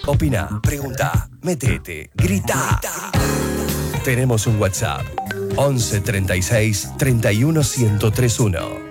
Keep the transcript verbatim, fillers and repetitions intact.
Opina, pregunta, metete, grita. Tenemos un WhatsApp. once treinta y seis treinta y uno ciento treinta y uno.